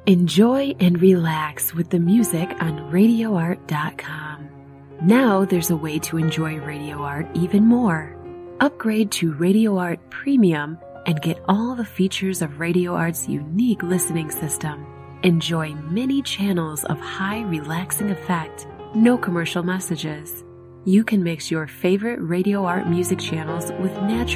Enjoy and relax with the music on RadioArt.com. Now there's a way to enjoy Radio Art even more. Upgrade to Radio Art Premium and get all the features of Radio Art's unique listening system. Enjoy many channels of high relaxing effect, no commercial messages. You can mix your favorite Radio Art music channels with natural